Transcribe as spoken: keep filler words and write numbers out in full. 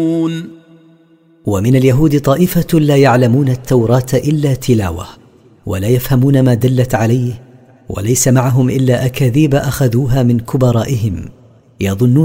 ومن اليهود طائفة لا يعلمون التوراة إلا تلاوة، ولا يفهمون ما دلت عليه، وليس معهم إلا أكاذيب أخذوها من كبرائهم، يظنون